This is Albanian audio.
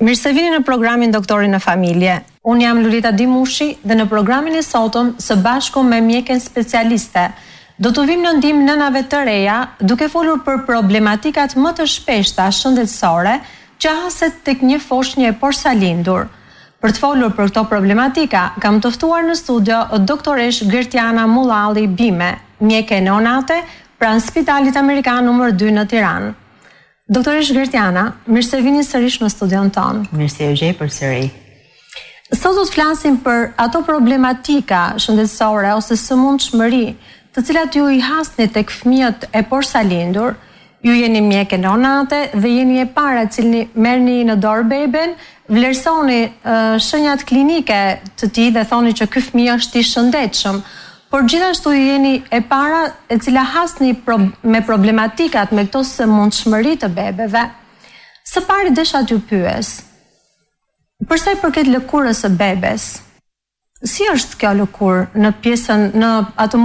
Mirë se vini në programin Doktorin në Familje. Unë jam Lulita Dimushi dhe në programin e sotëm së bashku me mjeken specialiste do të vim në ndihmë nënave të reja duke folur për problematikat më të shpeshta shëndetësore që haset tek një foshnjë e porsalindur. Për të folur për këto problematika, kam të ftuar në studio doktoresh Gertiana Mullalli Bime, mjeke neonate pranë Spitalit Amerikan nr. 2 në Tiranë. Doktoresh Gertiana, mirë se vini sërish në studion tonë. Mirë se u gjej për sëri. Sot do të flasim për ato problematika shëndetësore ose sëmundshmëri, të cilat ju i hasni tek fëmijët e porsalindur. Ju jeni mjeke neonate dhe jeni e para cilni merrni në dorë beben, vlerësoni shenjat klinike të tij dhe thoni që ky fëmijë është i shëndetshëm. Por gjithashtu ju jeni e para e cila hasni me problematikat me këto sëmundshmëri të bebeve. Së pari desha t'ju pyes, për sa i përket lëkurës së bebes, si është kjo lëkurë në pjesën, në atë